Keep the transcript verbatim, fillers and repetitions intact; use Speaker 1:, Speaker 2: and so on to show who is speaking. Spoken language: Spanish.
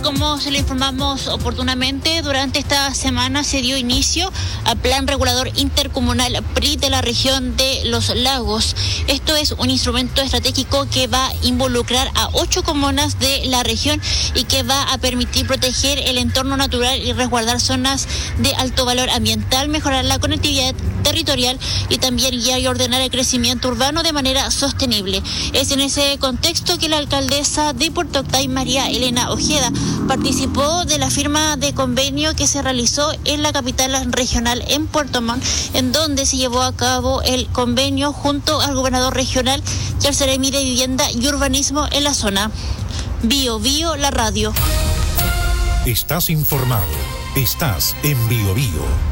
Speaker 1: como se lo informamos oportunamente, durante esta semana se dio inicio al Plan Regulador Intercomunal P R I de la región de Los Lagos. Esto es un instrumento estratégico que va a involucrar a ocho comunas de la región y que va a permitir proteger el entorno natural y resguardar zonas de alto valor ambiental, mejorar la conectividad territorial y también guiar y ordenar el crecimiento urbano de manera sostenible. Es en ese contexto que la alcaldesa de Puerto Octay, María Elena Ojeda, participó de la firma de convenio que se realizó en la capital regional, en Puerto Montt, en donde se llevó a cabo el convenio junto al gobernador regional y al Seremi de Vivienda y Urbanismo en la zona. Bio Bio, la radio.
Speaker 2: Estás informado. Estás en Bio Bio.